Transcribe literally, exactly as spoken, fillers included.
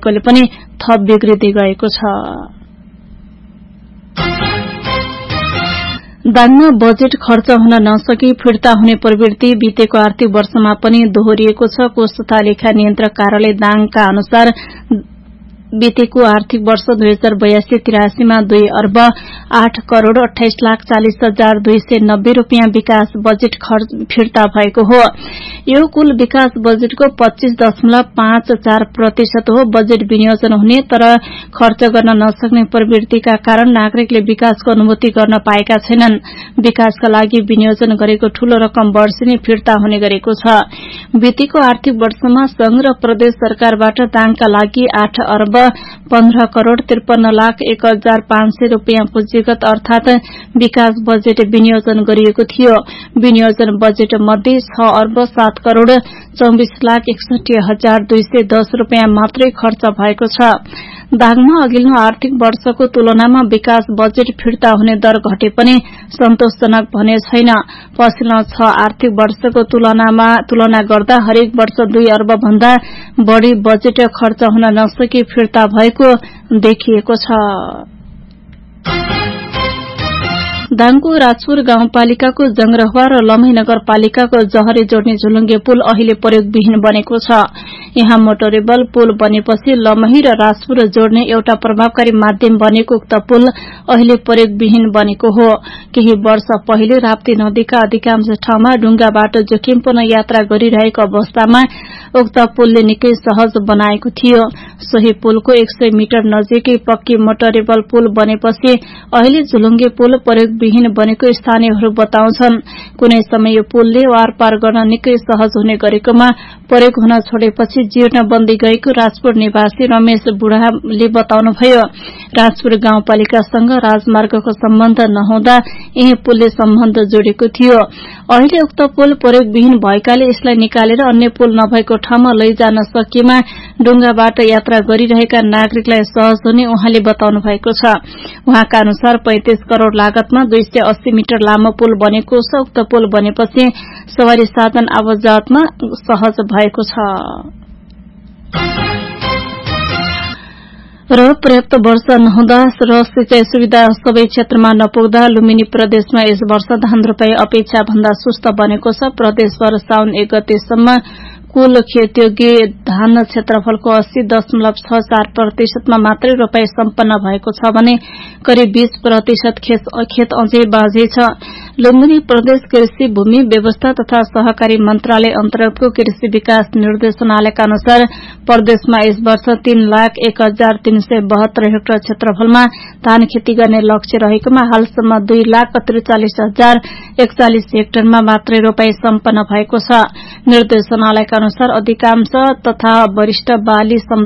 भएकोले पनि थप बिग्रिँदै गएको छ। दाङमा बजेट खर्च हुन नसकी फिर्ता हुने प्रवृत्ति बितेको आर्थिक वर्षमा पनि दोहोरिएको छ। कोष तथा लेखा नियन्त्रक कार्यालय दाङका अनुसार बितेको आर्थिक वर्ष दुई हजार बयासी तिरासीमा दुई अर्ब आठ करोड़ अठाइस लाख चालिस हजार दुई सय नब्बे रूपियाँ विकास बजेट खर्च फिर्ता भएको हो। यो कुल विकास बजेटको पच्चीस दशमलव पाँच चार प्रतिशत हो। बजेट विनियोजन हुने तर खर्च गर्न नसक्ने प्रवृत्तिका कारण नागरिकले विकासको अनुभूति गर्न पाएका छैनन्। विकासका लागि विनियोजन गरेको ठूलो रकम वर्षेनी फिर्ता हुने गरेको छ। बितेको आर्थिक वर्षमा संघ र प्रदेश सरकारबाट दाङका लागि आठ अर्ब पन्ध्र करोड़ त्रिपन्न लाख एक हजार पाँच सय रूपियाँ पुँजीगत अर्थात विकास बजेट विनियोजन गरिएको थियो। विनियोजन बजेट मध्ये छ अर्ब सात करोड़ चौबिस लाख एकसठी हजार दुई सय दस रूपियाँ मात्रै खर्च भएको छ। दाङमा अघिल्लो आर्थिक वर्षको तुलनामा विकास बजेट फिर्ता हुने दर घटे पनि सन्तोषजनक भने छैन। पछिल्लो छ आर्थिक वर्षको तुलनामा तुलना गर्दा हरेक वर्ष दुई अर्ब भन्दा बढ़ी बजेट खर्च हुन नसकी फिर्ता भएको देखिएको छ। दाङको राजपुर गाउँपालिकाको जंग्रहवा र लम्ही नगरपालिकाको जहरी जोड्ने झुलुङ्गे पुल अहिले प्रयोगविहीन बनेको छ। यहाँ मोटरेबल पुल बनेपछि लम्ही र राजपुर जोड्ने एउटा प्रभावकारी माध्यम बनेको उक्त पुल अहिले प्रयोगविहीन बनेको हो। केही वर्ष पहिले राप्ती नदीका अधिकांश ठाउँमा डुंगाबाट जोखिमपूर्ण यात्रा गरिरहेको अवस्थामा उक्त पुलले निकै सहज बनाएको थियो। सोही पुलको एक सय मिटर नजिकै पक्की मोटरेबल पुल बनेपछि अहिले झुलुङ्गे पुल प्रयोगविहीन बनेको स्थानीयहरू बताउँछन्। कुनै समय यो पुलले वारपार गर्न निकै सहज हुने गरेकोमा प्रयोग हुन छोडेपछि जीर्ण बन्दै गएको राजपुर निवासी रमेश बुढाले बताउनुभयो। राजपुर गाउँपालिकासँग राजमार्गको सम्बन्ध नहुँदा यही पुलले सम्बन्ध जोडेको थियो। अहिले उक्त पुल प्रयोगविहीन भएकाले यसलाई निकालेर अन्य पुल नभएको ठाउँमा लैजान सकिएमा डुंगाबाट यात्रा गरिरहेका नागरिकलाई सहज हुने उहाँले बताउनु भएको छ। उहाँका अनुसार पैंतीस करोड़ लागतमा दुई सय अस्सी मिटर लामो पुल बनेको छ। उक्त पुल बनेपछि सवारी साधन आवाजावतमा सहज भएको छ र पर्याप्त वर्षा नहुँदा र सिंचाई सुविधा सबै क्षेत्रमा नपुग्दा लुम्बिनी प्रदेशमा यस वर्ष धान रोपाई अपेक्षा भन्दा सुस्त बनेको छ। प्रदेशभर साउन एक गतेसम्म कुल खेतयोग्य धान क्षेत्रफलको अस्सी दशमलव छ चार प्रतिशतमा मात्रै रोपाई सम्पन्न भएको छ भने करिब बीस प्रतिशत खेत अझै बाँझै छ। लुम्बिनी प्रदेश कृषि भूमि व्यवस्था तथा सहकारी मन्त्रालय अन्तर्गतको कृषि विकास निर्देशनालयका अनुसार प्रदेशमा यस वर्ष तीन लाख एक हजार तीन सय बहत्तर हेक्टर क्षेत्रफलमा धान खेती गर्ने लक्ष्य रहेकोमा हालसम्म दुई लाख त्रिचालिस हजार एकचालिस हेक्टरमा मात्रै रोपाई सम्पन्न भएको छ। निर्देशनालयका अनुसार अधिकांश तथा वरिष्ठ बाली